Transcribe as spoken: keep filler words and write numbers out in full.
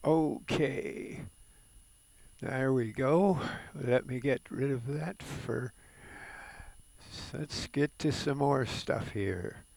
Okay, there we go. Let me get rid of that for. Let's get to some more stuff here.